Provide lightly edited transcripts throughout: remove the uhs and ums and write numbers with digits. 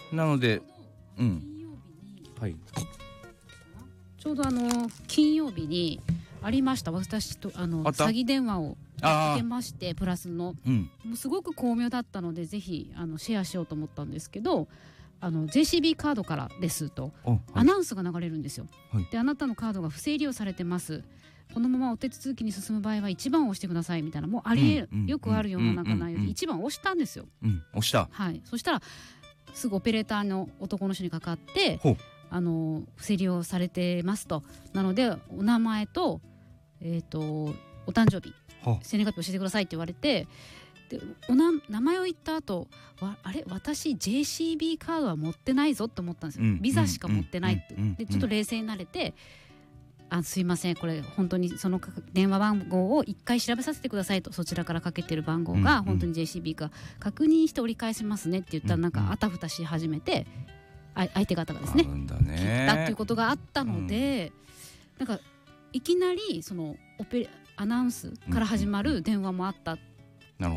なのではい、 ちょうど金曜日にありました。私と詐欺電話を受けまして、プラスの、もうすごく巧妙だったのでぜひシェアしようと思ったんですけど、JCB カードからですと、アナウンスが流れるんですよ。で、あなたのカードが不正利用されてます。このままお手続きに進む場合は1番を押してくださいみたいな、もうありよくある世の中内容で1番を押したんですよ。 押した。 はい。そしたらすぐオペレーターの男の人にかかって、不正利用されてますと。なのでお名前とお誕生日、生年月日教えてくださいって言われて、で名前を言った後あれ私 JCB カードは持ってないぞって思ったんですよ。ビザしか持ってないって。でちょっと冷静になれて、すいません、これ本当にその電話番号を1回調べさせてくださいと、そちらからかけてる番号が本当に JCB か確認して折り返しますねって言ったら、なんかあたふたし始めて、相手方がですね切ったっていうことがあったので、なんかいきなりそのアナウンスから始まる電話もあったから、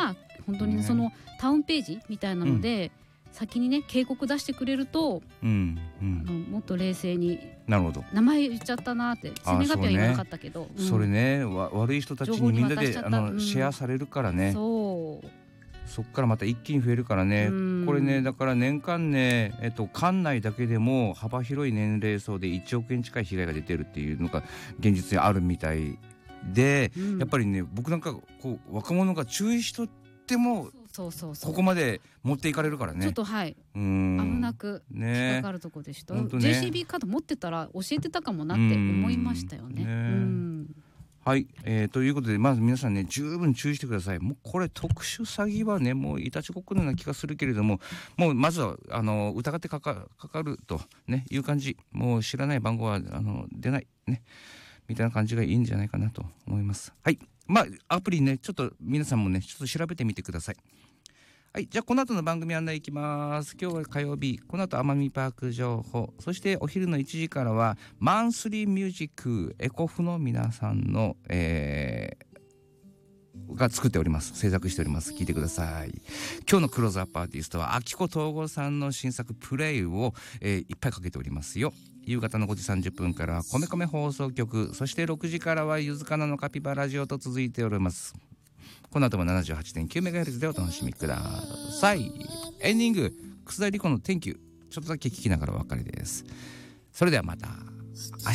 本当にそのタウンページみたいなので、先にね警告出してくれると、もっと冷静に。なるほど。名前言っちゃったなって、生年月日は言わなかったけど、 それね、悪い人たちにみんなでシェアされるからね。そっからまた一気に増えるからね。これね、だから年間ね、管内だけでも幅広い年齢層で1億円近い被害が出てるっていうのが現実にあるみたいで、やっぱりね、僕なんかこう若者が注意しとってもここまで持っていかれるからね。ちょっと危なく引っかかるとこでした。JCB カード持ってたら教えてたかもなって思いましたよね。はい、 ということで、まず皆さんね、十分注意してください。もうこれ特殊詐欺はね、もういたちごっこのような気がするけれども、もうまずは疑ってかかるとねいう感じ。もう知らない番号は出ないねみたいな感じがいいんじゃないかなと思います。はい、アプリね、ちょっと皆さんもねちょっと調べてみてください。はい、じゃあこの後の番組案内いきます。今日は火曜日、この後奄美パーク情報、そしてお昼の1時からはマンスリーミュージックエコフの皆さんの、が作っております。制作しております。聞いてください。今日のクローズアップアーティストは秋子東吾さんの新作プレイを、いっぱいかけておりますよ。夕方の5時30分からはコメコメ放送局、そして6時からはゆずかなのカピバラジオと続いております。この後も 78.9MHz でお楽しみください。エンディング、楠田理子の Thank you、ちょっとだけ聞きながらお別れです。それではまた明